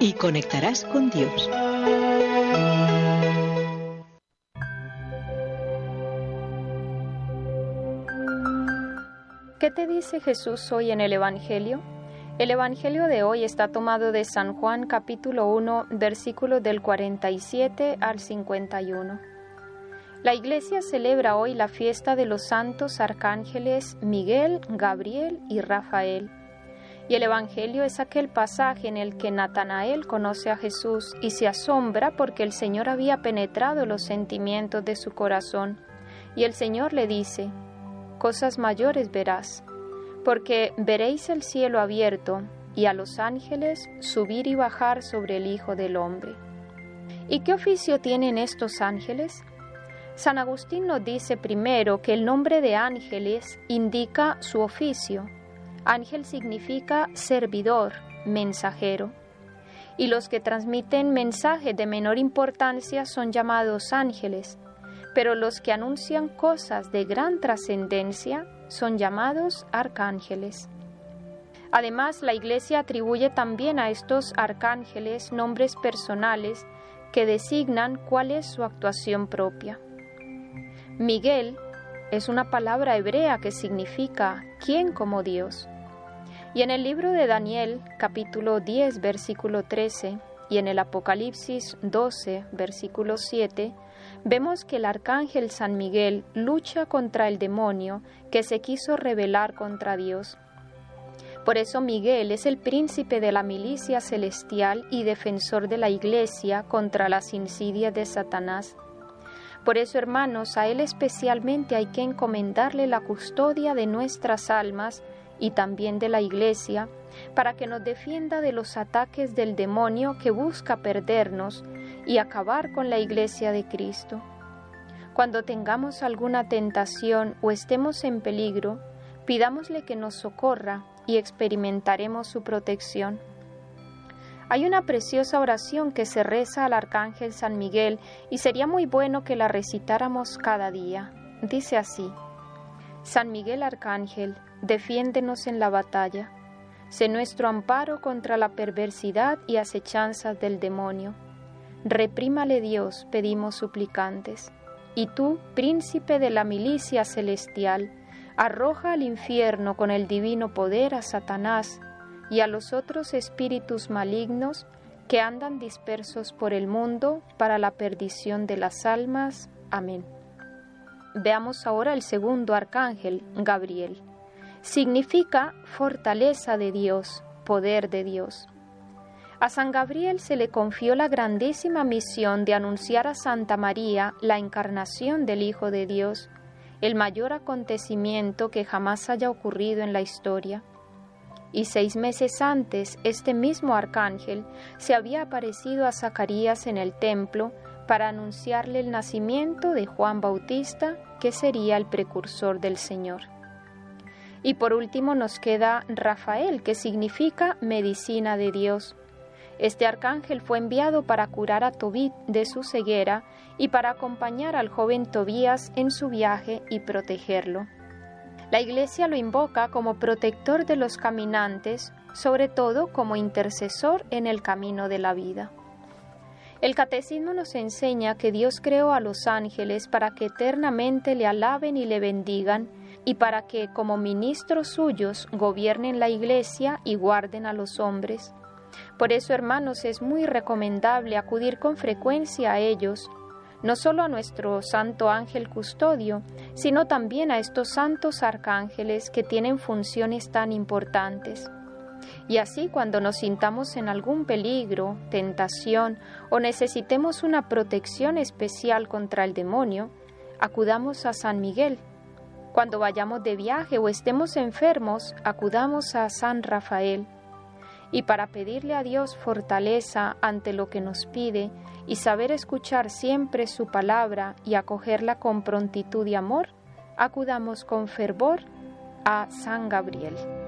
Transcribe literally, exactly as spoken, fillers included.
y conectarás con Dios. ¿Qué te dice Jesús hoy en el Evangelio? El Evangelio de hoy está tomado de San Juan capítulo uno, versículos del cuarenta y siete al cincuenta y uno. La Iglesia celebra hoy la fiesta de los santos arcángeles Miguel, Gabriel y Rafael. Y el Evangelio es aquel pasaje en el que Natanael conoce a Jesús y se asombra porque el Señor había penetrado los sentimientos de su corazón. Y el Señor le dice: cosas mayores verás, porque veréis el cielo abierto y a los ángeles subir y bajar sobre el Hijo del Hombre. ¿Y qué oficio tienen estos ángeles? San Agustín nos dice primero que el nombre de ángeles indica su oficio. Ángel significa servidor, mensajero. Y los que transmiten mensajes de menor importancia son llamados ángeles, pero los que anuncian cosas de gran trascendencia son llamados arcángeles. Además, la Iglesia atribuye también a estos arcángeles nombres personales que designan cuál es su actuación propia. Miguel es una palabra hebrea que significa ¿quién como Dios? Y en el libro de Daniel, capítulo diez, versículo trece, y en el Apocalipsis doce, versículo siete, vemos que el arcángel San Miguel lucha contra el demonio que se quiso rebelar contra Dios. Por eso Miguel es el príncipe de la milicia celestial y defensor de la Iglesia contra las insidias de Satanás. Por eso, hermanos, a él especialmente hay que encomendarle la custodia de nuestras almas y también de la Iglesia, para que nos defienda de los ataques del demonio que busca perdernos y acabar con la Iglesia de Cristo. Cuando tengamos alguna tentación o estemos en peligro, pidámosle que nos socorra y experimentaremos su protección. Hay una preciosa oración que se reza al Arcángel San Miguel y sería muy bueno que la recitáramos cada día. Dice así: San Miguel Arcángel, defiéndenos en la batalla. Sé nuestro amparo contra la perversidad y acechanzas del demonio. Reprímale Dios, pedimos suplicantes. Y tú, príncipe de la milicia celestial, arroja al infierno con el divino poder a Satanás y a los otros espíritus malignos que andan dispersos por el mundo para la perdición de las almas. Amén. Veamos ahora el segundo arcángel, Gabriel. Significa fortaleza de Dios, poder de Dios. A San Gabriel se le confió la grandísima misión de anunciar a Santa María la encarnación del Hijo de Dios, el mayor acontecimiento que jamás haya ocurrido en la historia. Y seis meses antes, este mismo arcángel se había aparecido a Zacarías en el templo para anunciarle el nacimiento de Juan Bautista, que sería el precursor del Señor. Y por último nos queda Rafael, que significa medicina de Dios. Este arcángel fue enviado para curar a Tobit de su ceguera y para acompañar al joven Tobías en su viaje y protegerlo. La Iglesia lo invoca como protector de los caminantes, sobre todo como intercesor en el camino de la vida. El Catecismo nos enseña que Dios creó a los ángeles para que eternamente le alaben y le bendigan, y para que, como ministros suyos, gobiernen la Iglesia y guarden a los hombres. Por eso, hermanos, es muy recomendable acudir con frecuencia a ellos, no solo a nuestro santo ángel custodio, sino también a estos santos arcángeles que tienen funciones tan importantes. Y así, cuando nos sintamos en algún peligro, tentación o necesitemos una protección especial contra el demonio, acudamos a San Miguel. Cuando vayamos de viaje o estemos enfermos, acudamos a San Rafael. Y para pedirle a Dios fortaleza ante lo que nos pide y saber escuchar siempre su palabra y acogerla con prontitud y amor, acudamos con fervor a San Gabriel.